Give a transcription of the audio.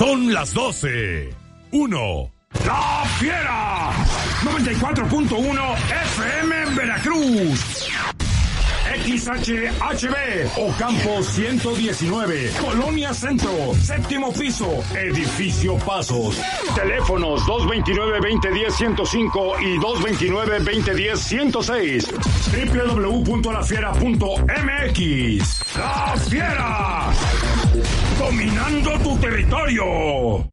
Son las 12. 1. ¡La Fiera! 94.1 FM en Veracruz. XHHB, Ocampo 119, Colonia Centro, séptimo piso, Edificio Pasos. Teléfonos 229-2010-105 y 229-2010-106. www.lafiera.mx. ¡La Fiera! Dominando tu territorio.